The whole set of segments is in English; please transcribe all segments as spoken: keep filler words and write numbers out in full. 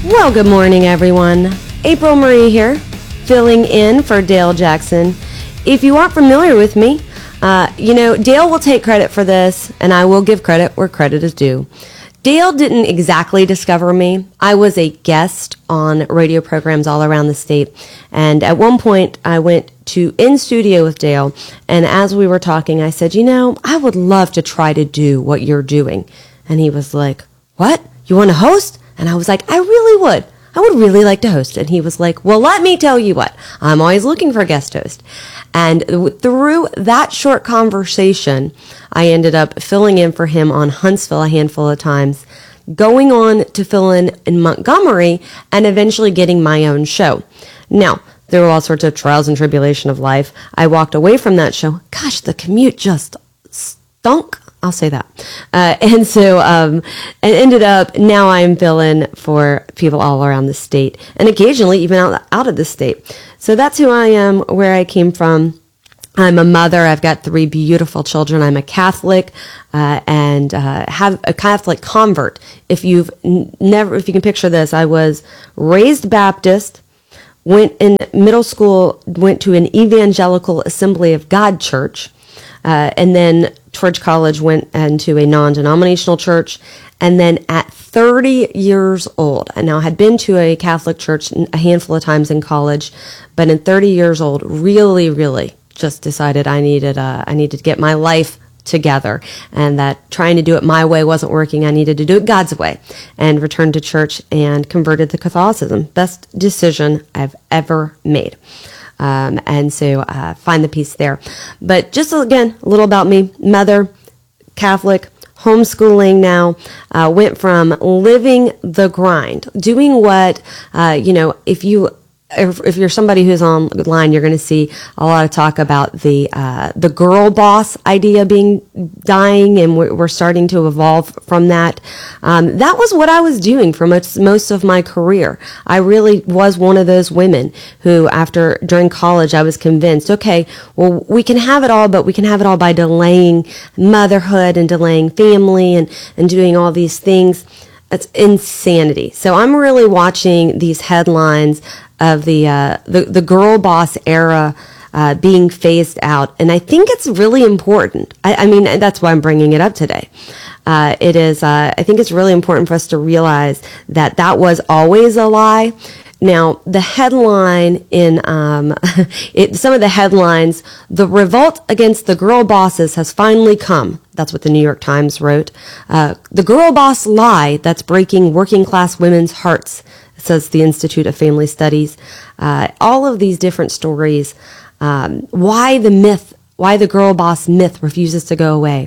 Well, good morning, everyone. April Marie here, filling in for Dale Jackson. If you aren't familiar with me, uh, you know, Dale will take credit for this, and I will give credit where credit is due. Dale didn't exactly discover me. I was a guest on radio programs all around the state, and at one point, I went to in studio with Dale, and as we were talking, I said, you know, I would love to try to do what you're doing. And he was like, what? You want to host? And I was like, I really would. I would really like to host. And he was like, well, let me tell you what. I'm always looking for a guest host. And through that short conversation, I ended up filling in for him on Huntsville a handful of times, going on to fill in in Montgomery, and eventually getting my own show. Now, there were all sorts of trials and tribulation of life. I walked away from that show. Gosh, the commute just stunk. I'll say that. Uh, and so um, it ended up, now I'm filling for people all around the state, and occasionally even out, out of the state. So that's who I am, where I came from. I'm a mother. I've got three beautiful children. I'm a Catholic uh, and uh, have a Catholic convert. If you've n- never, if you can picture this, I was raised Baptist, went in middle school, went to an Evangelical Assembly of God church, uh, and then towards college went into a non-denominational church, and then at thirty years old, and now I had been to a Catholic church a handful of times in college, but in thirty years old, really, really just decided I needed uh, I needed to get my life together, and that trying to do it my way wasn't working. I needed to do it God's way, and returned to church and converted to Catholicism. Best decision I've ever made. Um, and so uh, find the peace there. But just again, a little about me. Mother, Catholic, homeschooling now, uh, went from living the grind, doing what, uh, you know, if you If, if you're somebody who's online, you're going to see a lot of talk about the uh, the girl boss idea being dying, and we're, we're starting to evolve from that. Um, that was what I was doing for most, most of my career. I really was one of those women who, after during college, I was convinced, okay, well, we can have it all, but we can have it all by delaying motherhood and delaying family and, and doing all these things. It's insanity. So I'm really watching these headlines of the uh, the, the girl boss era uh, being phased out, and I think it's really important. I, I mean, that's why I'm bringing it up today. Uh, it is. Uh, I think it's really important for us to realize that that was always a lie. Now, the headline in um, it, some of the headlines, the revolt against the girl bosses has finally come. That's what the New York Times wrote. Uh, the girl boss lie that's breaking working class women's hearts, says the Institute of Family Studies. Uh, all of these different stories, um, why the myth, why the girl boss myth refuses to go away.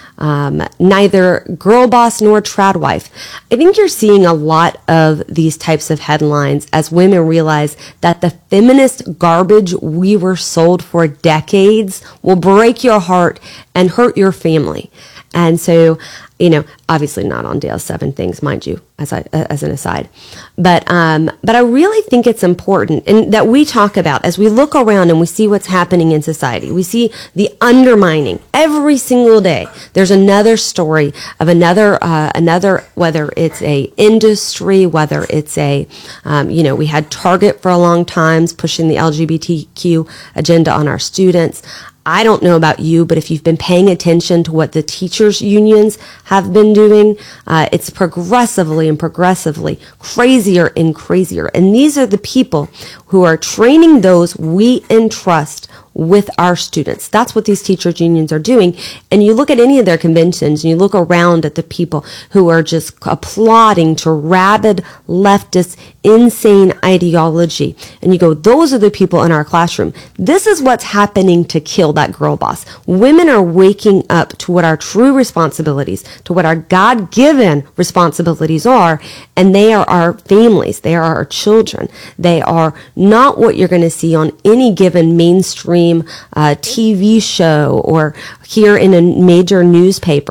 Um, neither girl boss nor trad wife. I think you're seeing a lot of these types of headlines as women realize that the feminist garbage we were sold for decades will break your heart and hurt your family. And so, you know, obviously not on Dale's Seven Things, mind you, as I, as an aside. But, um, but I really think it's important and that we talk about as we look around and we see what's happening in society. We see the undermining every single day. There's another story of another, uh, another, whether it's a industry, whether it's a, um, you know, we had Target for a long time pushing the L G B T Q agenda on our students. I don't know about you, but if you've been paying attention to what the teachers' unions have been doing, uh, it's progressively and progressively crazier and crazier. And these are the people who are training those we entrust with our students. That's what these teachers' unions are doing. And you look at any of their conventions and you look around at the people who are just applauding to rabid leftist, insane ideology. And you go, those are the people in our classroom. This is what's happening to kill that girl boss. Women are waking up to what our true responsibilities, to what our God-given responsibilities are, and they are our families. They are our children. They are not what you're going to see on any given mainstream uh, T V show or here in a major newspaper.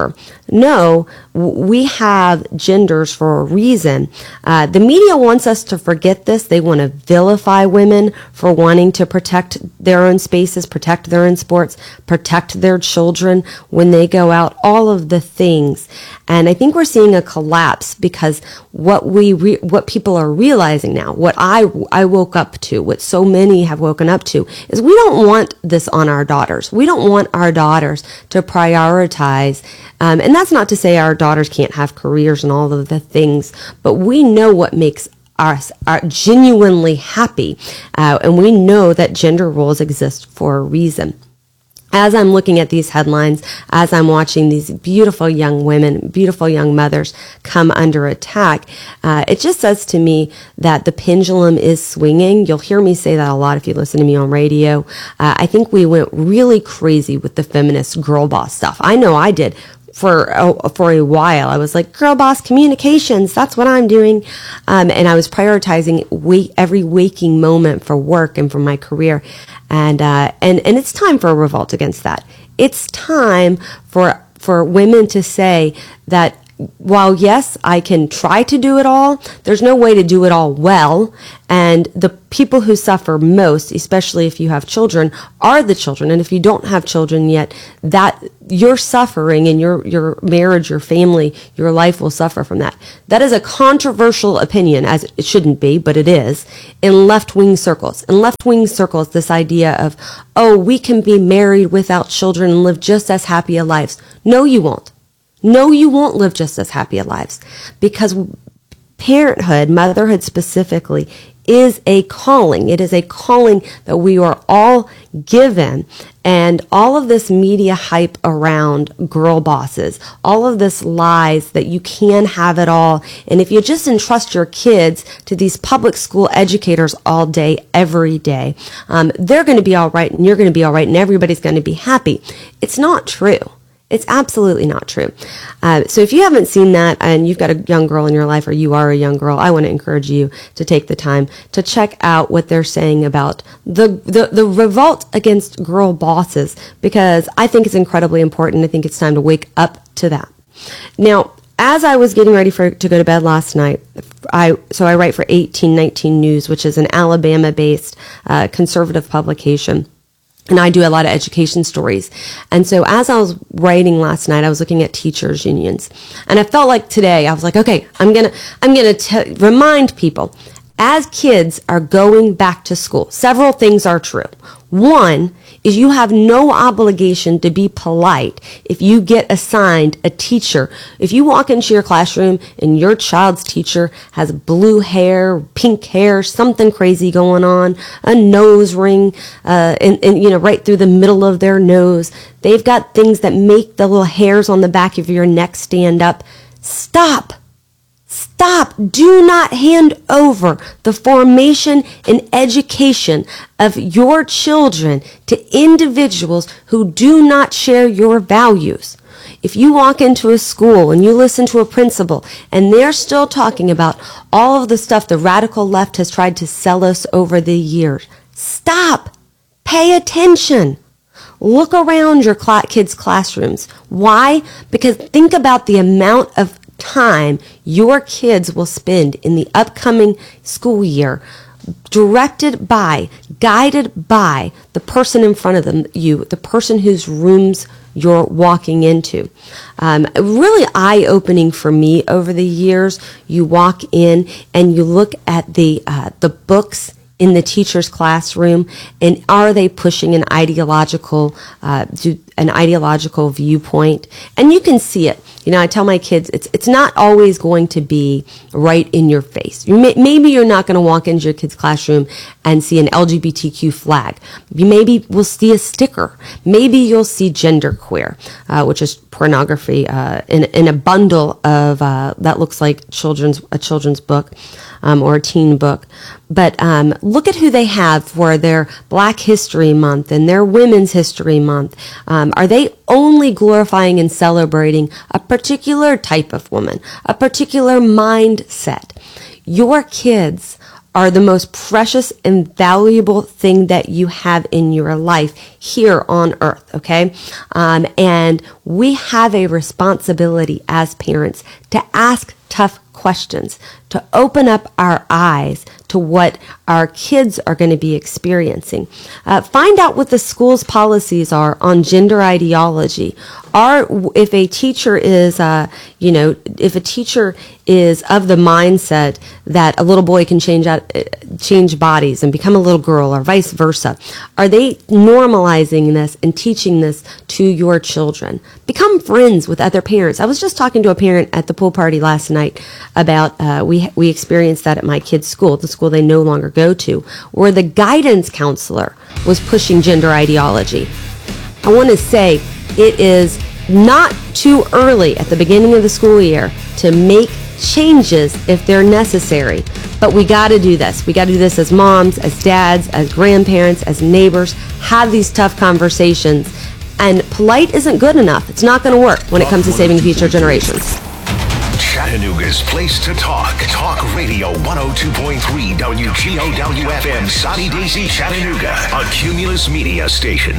No, we have genders for a reason. Uh, the media wants us to forget this. They want to vilify women for wanting to protect their own spaces, protect their own sports, protect their children when they go out, all of the things. And I think we're seeing a collapse because what we re- what people are realizing now, what I, I woke up to, what so many have woken up to, is we don't want this on our daughters. We don't want our daughters to prioritize. Um, and that's not to say our daughters can't have careers and all of the things, but we know what makes us are genuinely happy. Uh, and we know that gender roles exist for a reason. As I'm looking at these headlines, as I'm watching these beautiful young women, beautiful young mothers come under attack, uh, it just says to me that the pendulum is swinging. You'll hear me say that a lot if you listen to me on radio. Uh, I think we went really crazy with the feminist girl boss stuff. I know I did. For oh, for a while, I was like, girl boss communications, that's what I'm doing. Um, and I was prioritizing wait, every waking moment for work and for my career. And, uh, and, and it's time for a revolt against that. It's time for, for women to say that while, yes, I can try to do it all, there's no way to do it all well. And the people who suffer most, especially if you have children, are the children. And if you don't have children yet, that your suffering in your, your marriage, your family, your life will suffer from that. That is a controversial opinion, as it shouldn't be, but it is, in left-wing circles. In left-wing circles, this idea of, oh, we can be married without children and live just as happy a lives. No, you won't. No, you won't live just as happy a lives, because parenthood, motherhood specifically, is a calling. It is a calling that we are all given. And all of this media hype around girl bosses, all of this lies that you can have it all. And if you just entrust your kids to these public school educators all day, every day, um, they're going to be all right and you're going to be all right and everybody's going to be happy. It's not true. It's absolutely not true. Uh, so if you haven't seen that and you've got a young girl in your life or you are a young girl, I want to encourage you to take the time to check out what they're saying about the, the, the revolt against girl bosses, because I think it's incredibly important. I think it's time to wake up to that. Now, as I was getting ready for to go to bed last night, I so I write for eighteen nineteen News, which is an Alabama-based uh, conservative publication. And I do a lot of education stories. And so as I was writing last night, I was looking at teachers' unions. And I felt like today, I was like, okay, I'm going to I'm going to remind people, as kids are going back to school, several things are true. One is you have no obligation to be polite if you get assigned a teacher. If you walk into your classroom and your child's teacher has blue hair, pink hair, something crazy going on, a nose ring, uh, and, and, you know, right through the middle of their nose, they've got things that make the little hairs on the back of your neck stand up. Stop. Stop. Do not hand over the formation and education of your children to individuals who do not share your values. If you walk into a school and you listen to a principal and they're still talking about all of the stuff the radical left has tried to sell us over the years, stop. Pay attention. Look around your cl- kids' classrooms. Why? Because think about the amount of time your kids will spend in the upcoming school year directed by, guided by the person in front of them, you, the person whose rooms you're walking into. Um, really eye-opening for me over the years. You walk in and you look at the uh, the books in the teacher's classroom, and are they pushing an ideological uh, do, an ideological viewpoint? And you can see it. You know, I tell my kids, it's it's not always going to be right in your face. You may, maybe you're not going to walk into your kid's classroom and see an L G B T Q flag. You maybe will see a sticker. Maybe you'll see genderqueer, uh, which is pornography uh, in in a bundle of uh, that looks like children's a children's book um, or a teen book. But um, look at who they have for their Black History Month and their Women's History Month. Um, are they only glorifying and celebrating a particular type of woman, a particular mindset? Your kids are the most precious and valuable thing that you have in your life here on earth, okay? Um, and we have a responsibility as parents to ask tough questions, to open up our eyes to what our kids are going to be experiencing. Uh, find out what the school's policies are on gender ideology. Are, if a teacher is, uh, you know, if a teacher is of the mindset that a little boy can change out, change bodies and become a little girl, or vice versa, are they normalizing this and teaching this to your children? Become friends with other parents. I was just talking to a parent at the pool party last night about uh, we we experienced that at my kids' school, the school they no longer go to, where the guidance counselor was pushing gender ideology. I want to say it is not too early at the beginning of the school year to make changes if they're necessary, but we got to do this. We got to do this as moms, as dads, as grandparents, as neighbors. Have these tough conversations. And polite isn't good enough. It's not going to work when it comes to saving future generations. Chattanooga's place to talk. Talk Radio one oh two point three W G O W F M, Soddy Daisy, Chattanooga, a Cumulus Media station.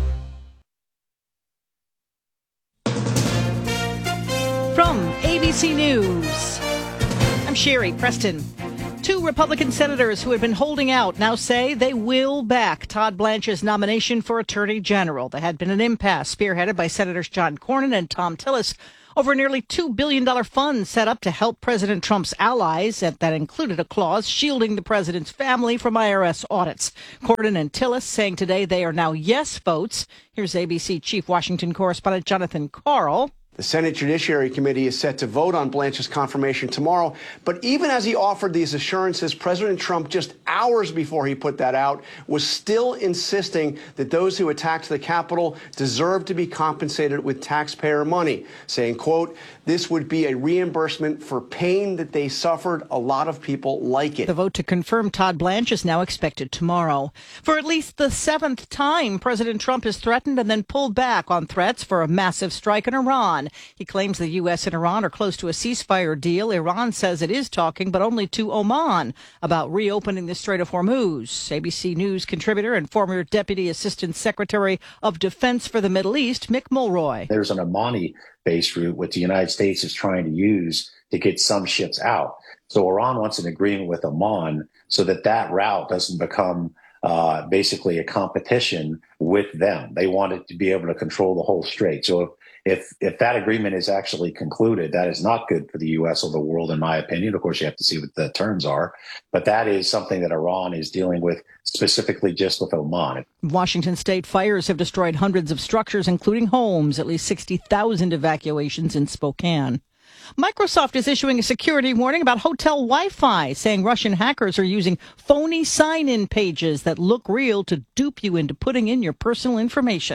From A B C News, I'm Sherry Preston. Two Republican senators who had been holding out now say they will back Todd Blanche's nomination for Attorney General. There had been an impasse spearheaded by Senators John Cornyn and Thom Tillis over a nearly two billion dollars fund set up to help President Trump's allies. That, that included a clause shielding the president's family from I R S audits. Cornyn and Tillis saying today they are now yes votes. Here's A B C Chief Washington correspondent Jonathan Karl. The Senate Judiciary Committee is set to vote on Blanche's confirmation tomorrow. But even as he offered these assurances, President Trump, just hours before he put that out, was still insisting that those who attacked the Capitol deserve to be compensated with taxpayer money, saying, quote, this would be a reimbursement for pain that they suffered. A lot of people like it. The vote to confirm Todd Blanche is now expected tomorrow. For at least the seventh time, President Trump has threatened and then pulled back on threats for a massive strike in Iran. He claims the U S and Iran are close to a ceasefire deal. Iran says it is talking, but only to Oman, about reopening the Strait of Hormuz. A B C News contributor and former Deputy Assistant Secretary of Defense for the Middle East, Mick Mulroy. There's an Omani-based route which the United States is trying to use to get some ships out. So Iran wants an agreement with Oman so that that route doesn't become uh, basically a competition with them. They want it to be able to control the whole strait. So if If if that agreement is actually concluded, that is not good for the U S or the world, in my opinion. Of course, you have to see what the terms are. But that is something that Iran is dealing with specifically just with Oman. Washington state fires have destroyed hundreds of structures, including homes, at least sixty thousand evacuations in Spokane. Microsoft is issuing a security warning about hotel Wi-Fi, saying Russian hackers are using phony sign-in pages that look real to dupe you into putting in your personal information.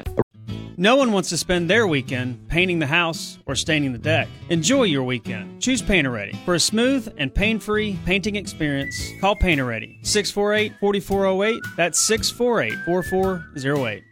No one wants to spend their weekend painting the house or staining the deck. Enjoy your weekend. Choose Painter Ready. For a smooth and pain-free painting experience, call Painter Ready. six four eight, four four zero eight. That's six four eight, four four zero eight.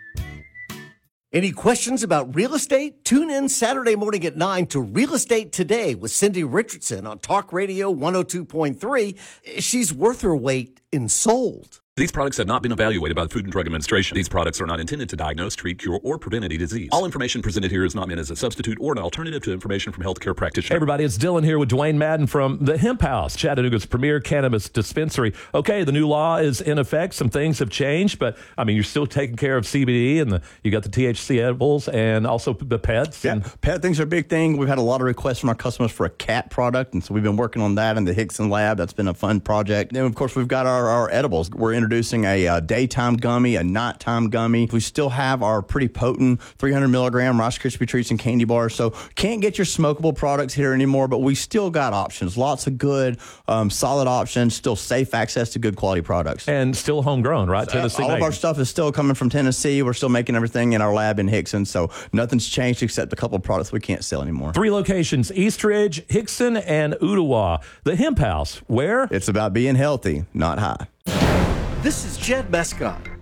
Any questions about real estate? Tune in Saturday morning at nine to Real Estate Today with Cindy Richardson on Talk Radio one oh two point three. She's worth her weight in sold. These products have not been evaluated by the Food and Drug Administration. These products are not intended to diagnose, treat, cure, or prevent any disease. All information presented here is not meant as a substitute or an alternative to information from healthcare practitioners. Hey everybody, it's Dylan here with Dwayne Madden from the Hemp House, Chattanooga's premier cannabis dispensary. Okay, the new law is in effect. Some things have changed, but I mean, you're still taking care of C B D, and the, you got the T H C edibles and also the pets. Yeah, and pet things are a big thing. We've had a lot of requests from our customers for a cat product, and so we've been working on that in the Hickson lab. That's been a fun project. Then, of course, we've got our, our edibles. We're introducing a uh, daytime gummy, a nighttime gummy. We still have our pretty potent three hundred milligram Rice Krispie treats and candy bars. So can't get your smokable products here anymore, but we still got options. Lots of good, um, solid options. Still safe access to good quality products. And still homegrown, right? So, Tennessee all made. of our stuff is still coming from Tennessee. We're still making everything in our lab in Hickson. So nothing's changed except a couple of products we can't sell anymore. Three locations, Eastridge, Hickson, and Ottawa. The Hemp House, where? It's about being healthy, not high. This is Jed Mescott.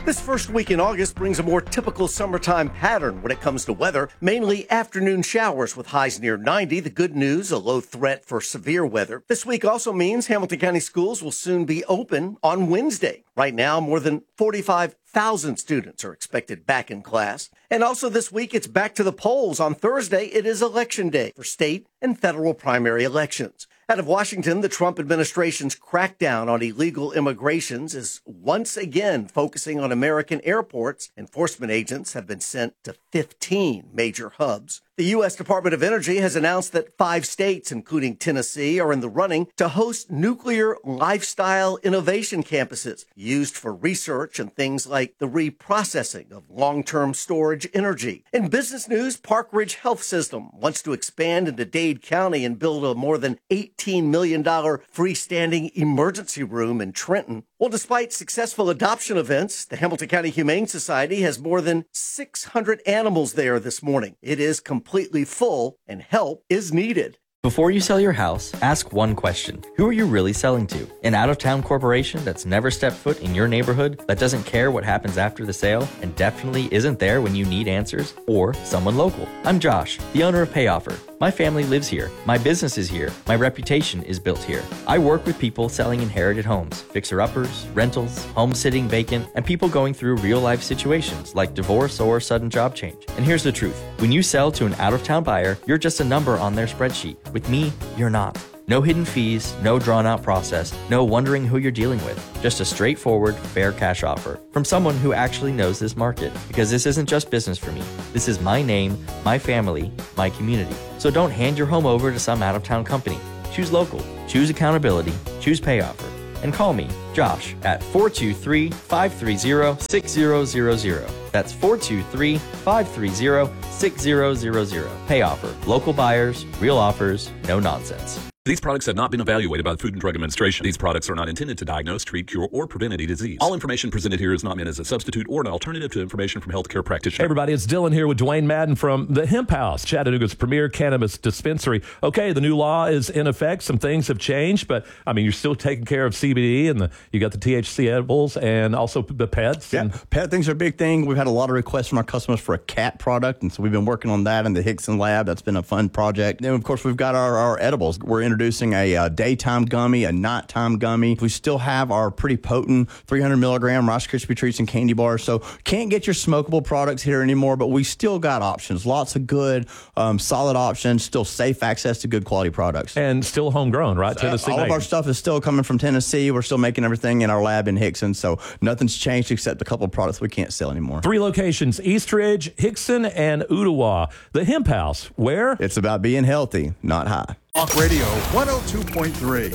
This first week in August brings a more typical summertime pattern when it comes to weather, mainly afternoon showers with highs near ninety. The good news, a low threat for severe weather. This week also means Hamilton County schools will soon be open on Wednesday. Right now, more than forty-five thousand students are expected back in class. And also this week, it's back to the polls. On Thursday, it is Election Day for state and federal primary elections. Out of Washington, the Trump administration's crackdown on illegal immigrations is once again focusing on American airports. Enforcement agents have been sent to fifteen major hubs. The U S Department of Energy has announced that five states, including Tennessee, are in the running to host nuclear lifestyle innovation campuses used for research and things like the reprocessing of long-term storage energy. In business news, Park Ridge Health System wants to expand into Dade County and build a more than eighteen million dollars freestanding emergency room in Trenton. Well, despite successful adoption events, the Hamilton County Humane Society has more than six hundred animals there this morning. It is completely full and help is needed. Before you sell your house, ask one question. Who are you really selling to? An out-of-town corporation that's never stepped foot in your neighborhood, that doesn't care what happens after the sale, and definitely isn't there when you need answers? Or someone local? I'm Josh, the owner of PayOffer. My family lives here. My business is here. My reputation is built here. I work with people selling inherited homes, fixer-uppers, rentals, home sitting vacant, and people going through real-life situations like divorce or sudden job change. And here's the truth. When you sell to an out-of-town buyer, you're just a number on their spreadsheet. With me, you're not. No hidden fees, no drawn-out process, no wondering who you're dealing with. Just a straightforward, fair cash offer from someone who actually knows this market. Because this isn't just business for me. This is my name, my family, my community. So don't hand your home over to some out-of-town company. Choose local. Choose accountability. Choose PayOffer. And call me, Josh, at four two three, five three zero, six zero zero zero. That's four two three, five three zero, six zero zero zero. PayOffer. Local buyers, real offers, no nonsense. These products have not been evaluated by the Food and Drug Administration. These products are not intended to diagnose, treat, cure, or prevent any disease. All information presented here is not meant as a substitute or an alternative to information from healthcare practitioners. Hey everybody, it's Dylan here with Dwayne Madden from the Hemp House, Chattanooga's premier cannabis dispensary. Okay, the new law is in effect. Some things have changed, but I mean, you're still taking care of C B D, and the, you got the T H C edibles and also the pets. Yeah, and pet things are a big thing. We've had a lot of requests from our customers for a cat product, and so we've been working on that in the Hickson lab. That's been a fun project. Then, of course, we've got our, our edibles. We're introducing a, a daytime gummy, a nighttime gummy. We still have our pretty potent three hundred milligram Rice Krispie treats and candy bars. So can't get your smokable products here anymore, but we still got options. Lots of good, um, solid options. Still safe access to good quality products. And still homegrown, right? So, Tennessee all made. of our stuff is still coming from Tennessee. We're still making everything in our lab in Hickson. So nothing's changed except a couple of products we can't sell anymore. Three locations, Eastridge, Hickson, and Ottawa. The Hemp House, where? It's about being healthy, not high. Talk Radio one oh two point three.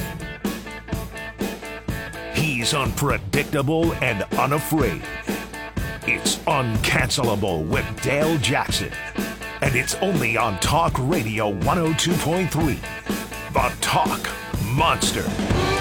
He's unpredictable and unafraid. It's Uncancelable with Dale Jackson. And it's only on Talk Radio one oh two point three. The Talk Monster.